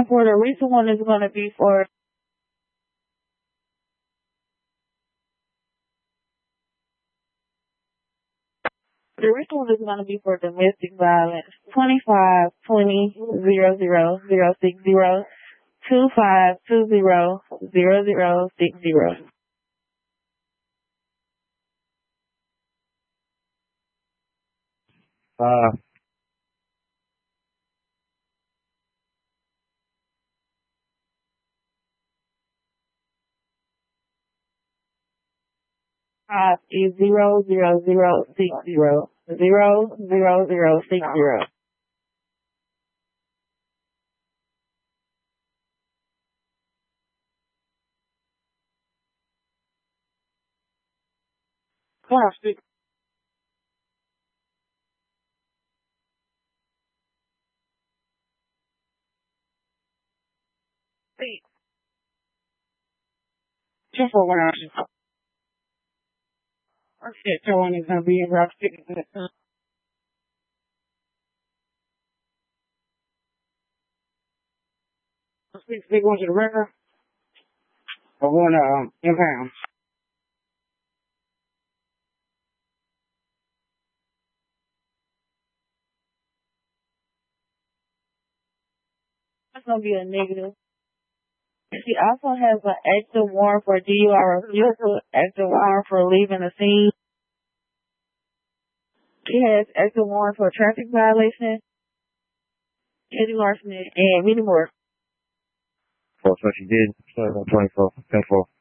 And for the recent one is going to be for domestic violence. 2520-060-2520-0060. Is 00060. Plastic. Just for 1 hour. Our shit towing is gonna be in rough sticky. Speak going to the river. Or going to impound. That's gonna be a negative. She also has an active warrant for DUI refusal, active warrant for leaving the scene. She has active warrant for traffic violation, petty larceny, and many more. So she did. So 24. 10-4.